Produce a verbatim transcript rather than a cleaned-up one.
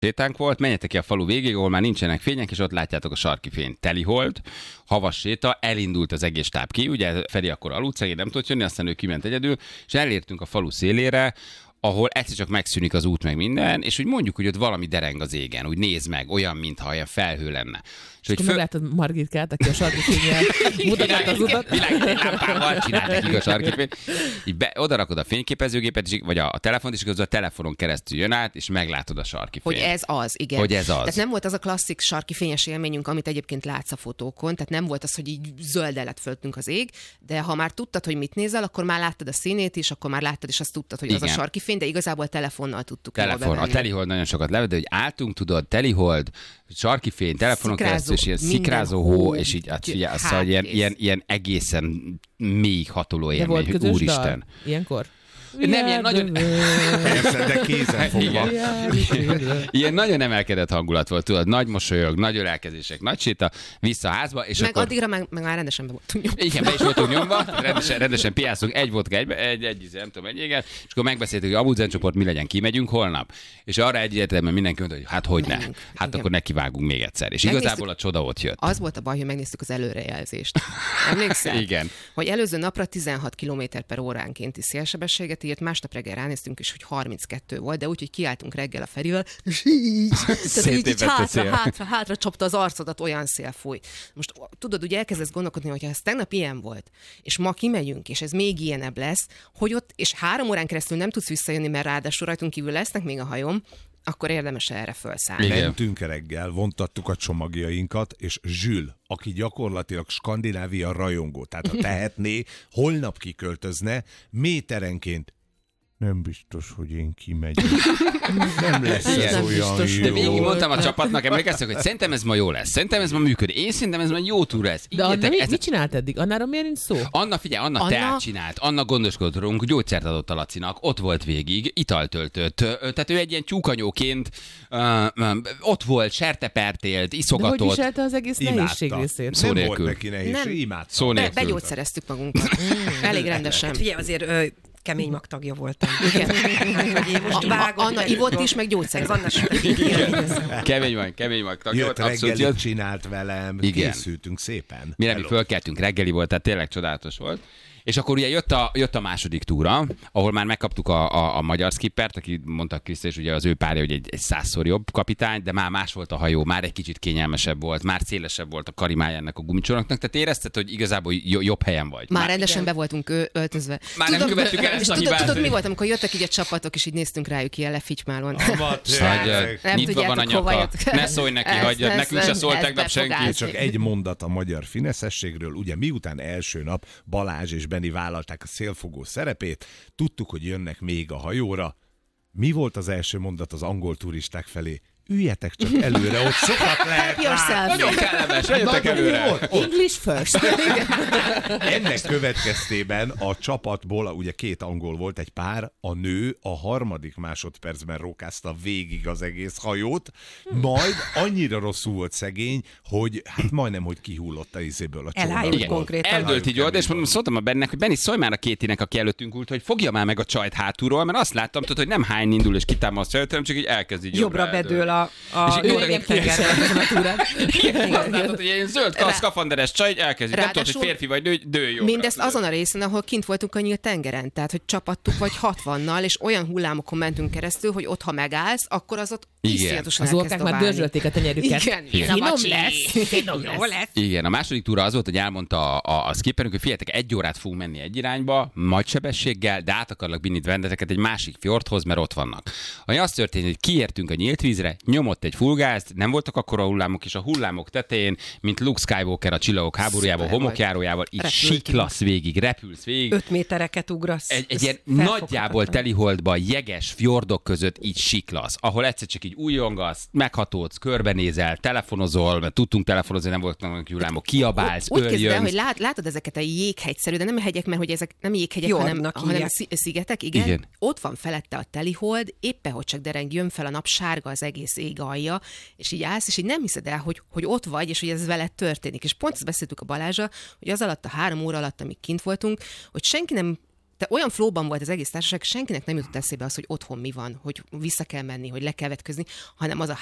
sétánk volt, menjetek ki a falu végig, ahol már nincsenek fények, és ott látjátok a sarki fényt. Telihold, havas séta, elindult az egész stáb ki, ugye Feri akkor aludt, szegény nem tudott jönni, aztán ő kiment egyedül, és elértünk a falu szélére, ahol egyszer csak megszűnik az út meg minden, és úgy mondjuk, hogy ott valami dereng az égen, úgy néz meg, olyan, mintha olyan felhő lenne. És akkor föl... meglátod Margitkát, aki a sarki fényjel mutatát az utat. Világlámpával csinált nekik a sarki fényt. Így be, oda rakod a fényképezőgépet, és, vagy a, a telefont, és akkor a telefonon keresztül jön át, és meglátod a sarki fényt. Hogy ez az, igen. Hogy ez az. Tehát nem volt az a klasszik sarki fényes élményünk, amit egyébként látsz a fotókon, tehát nem volt az, hogy így zöld lett föltünk az ég, de ha már tudtad, hogy mit nézel, akkor már láttad a színét is, akkor már láttad, és azt tudtad, hogy igen. Az a sarki fény, de igazából telefonnal tudtuk. Telefon. A Telihold nagyon sokat levett, de hogy álltunk, tudod, Telihold, sarki fény, telefonon keresztül, és ilyen szikrázó hó, és így hát, figyelj, hát, szóval ilyen, ilyen, ilyen egészen mély hatoló élmény, hogy úristen. Dal? Ilyenkor? Nem, ilyen nagyon... Persze, de kézen fogva. Ilyen nagyon emelkedett hangulat volt, tudod, nagy mosolyog, nagy ölelkezések, nagy séta, vissza a házba, és meg akkor... addigra meg, meg már rendesen be voltunk nyomva. Igen, be is voltunk nyomva, rendesen, rendesen piászunk, egy vodka, egy, egy, egy, nem tudom, egy éget, és akkor megbeszéltük, hogy Abuzen csoport mi legyen, kimegyünk holnap. És arra egyértelműen mindenki mondta, hogy hát hogy ne, hát igen. Akkor nekivágunk még egyszer. És megnéztük, igazából a csoda ott jött. Az volt a baj, hogy megnéztük az előrejelzést. Emlékszel? Igen. Hogy előző napra tizenhat kilométer per óránkénti szélsebességet írt, másnap reggel ránéztünk is, hogy harminckettő volt, de úgy, hogy kiálltunk reggel a Ferivel, és így, így, így hátra, hátra, hátra csapta az arcodat, olyan szél fúj. Most tudod, ugye elkezdesz gondolkodni, hogy ha ez tegnap ilyen volt, és ma kimegyünk, és ez még ilyenebb lesz, hogy ott, és három órán keresztül nem tudsz visszajönni, mert ráadásul rajtunk kívül lesznek még a hajóm, akkor érdemes erre felszállni. Mentünk reggel, vontattuk a csomagjainkat, és Zsül, aki gyakorlatilag Skandinávia rajongó, tehát ha tehetné, holnap kiköltözne, méterenként nem biztos, hogy én kimegyek. Nem lesz ez igen, olyan biztos, jó. De végig mondtam a csapatnak, emlékeztek, hogy szerintem ez ma jó lesz. Szerintem ez ma működik. Én szerintem ez ma jó túl lesz. De Anna mit, mit csinált eddig? Annáról miért nincs szó? Anna, figyelj, Anna, Anna... teát csinált. Anna gondoskodott rólunk, gyógyszert adott a Lacinak, ott volt végig, italt töltött. Tehát ő egy ilyen tyúkanyóként uh, uh, ott volt, sertepert élt, iszogatott. De hogy viselte az egész Imádta. Nehézség részét? Szó nélkül. Nem volt neki nehézség, imádta. Szó nélkül. Be, begyógyszereztük magunkat. Elég rendesen. Ugye azért ö, kemény magtagja voltam. Igen. Most vágom, Anna ivott is, meg gyógyszerezett. Kemény van, kemény magtagja volt. Jött reggelit csinált velem, igen. Készültünk szépen. Mire mi fölkeltünk, reggeli volt, tehát tényleg csodálatos volt. És akkor ugye jött a, jött a második túra, ahol már megkaptuk a, a, a magyar skippert, aki mondta Krisztus, és ugye az ő párja, hogy egy, egy százszor jobb kapitány, de már más volt a hajó, már egy kicsit kényelmesebb volt, már szélesebb volt a karimája ennek a gumicsónaknak, tehát érezted, hogy igazából jobb helyen vagy. Már, már rendesen be voltunk ő, öltözve. Már tudom, nem követtük el ezt a hibát. Tudod, mi volt, amikor jöttek így a csapatok, és így néztünk rájuk ilyen lefitymálon. Nyitva van a nyaka, ne szólj neki, hagyjad, nekünk se szólt tegnap senki. Csak egy mondat a magyar fineszességről, ugye miután első nap Balázs és Benni vállalták a szélfogó szerepét, tudtuk, hogy jönnek még a hajóra. Mi volt az első mondat az angol turisták felé? Üljetek csak előre, ott sokat lehet. Nagyon kellemes, jöjjetek előre. English first. Ennek következtében a csapatból, ugye két angol volt, egy pár, a nő a harmadik másodpercben rókázta végig az egész hajót, majd annyira rosszul volt szegény, hogy hát majdnem, hogy kihullott a izéből a csónak. Elhájult konkrétan. Eldőlt így oda, és mondom, szóltam a Bennek, hogy Benni, szólj már a Kétinek, aki előttünk ült, hogy fogja már meg a csajt hátulról, mert azt láttam, tudod, hogy nem hány indul és kitámasztja, hanem csak így elkezd így jobbra bedől a, a Norvég tengerben. Azt látod, hogy ilyen zöld szkafanderes csaj, elkezd, nem tudod, hogy férfi vagy nő, dő jobbra. Mindezt azon a részen, ahol kint voltunk a nyílt tengeren, tehát hogy csapattuk vagy hatvannal, és olyan hullámokon mentünk keresztül, hogy ott, ha megállsz, akkor az ott iszonyatosan az orkák már dörzsölték a tenyerüket. Igen, finom lesz. Finom lesz. Igen, a második túra az volt, hogy elmondta a, a, a skipperünk, hogy figyeljetek, egy órát fogunk menni egy irányba, nagy sebességgel, de át akarlak vinni vendeteket egy másik fjordhoz, mert ott vannak. Ami az történt, hogy kiértünk a nyílt vízre, nyomott egy fullgázt, nem voltak akkora hullámok, és a hullámok tetején, mint Luke Skywalker a Csillagok háborújával, homokjárójával, így siklasz végig, repülsz végig. Öt métereket ugrasz. Egy, egy ilyen nagyjából Teliholdba, jeges fjordok között így siklasz, ahol egyszer csak így újongasz, meghatódsz, körbenézel, telefonozol, mert tudtunk telefonozni, nem voltak hullámok, kiabálsz, úgy öljönsz. Úgy képzeld, hogy lát, látod ezeket a jéghegyszerű, de nem hegyek, mert hogy ezek nem jéghegyek, Jordnak hanem, hanem szigetek, igen. igen. Ott van felette a Telihold, éppen hogy csak dereng, jön fel a nap, sárga az egész ég alja, és így állsz, és így nem hiszed el, hogy, hogy ott vagy, és hogy ez veled történik. És pont ezt beszéltük a Balázsra, hogy az alatt a három óra alatt, amíg kint voltunk, hogy senki nem te olyan flowban volt az egész társaság, senkinek nem jutott eszébe az, hogy otthon mi van, hogy vissza kell menni, hogy le kell vetközni, hanem az a